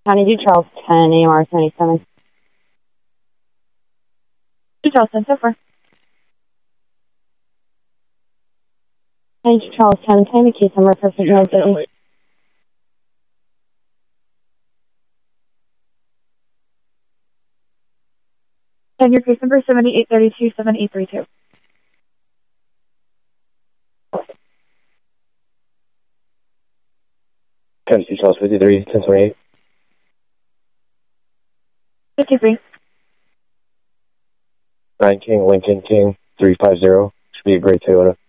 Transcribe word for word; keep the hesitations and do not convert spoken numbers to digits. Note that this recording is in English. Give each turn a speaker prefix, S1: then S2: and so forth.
S1: County Dew Charles ten, A M R seventy-seven.
S2: Dew Charles ten, so far.
S1: County Dew Charles ten, ten, the case number for Fentanyl City.
S2: And your case number seventy-eight thirty-two, seventy-eight thirty-two.
S3: County Dew Charles fifty-three, ten twenty-eight.
S2: fifty-three.
S3: nine King, Lincoln King, three five zero. Should be a great Toyota.